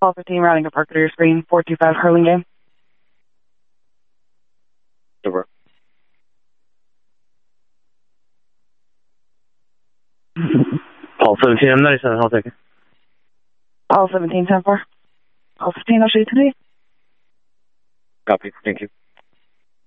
Paul 15 routing a Parker to your screen, 425 Hurlingham. Over. Paul 17, I'm 97, I'll take it. Paul 17, 10-4. Paul 15, I'll shoot you today. Copy, thank you.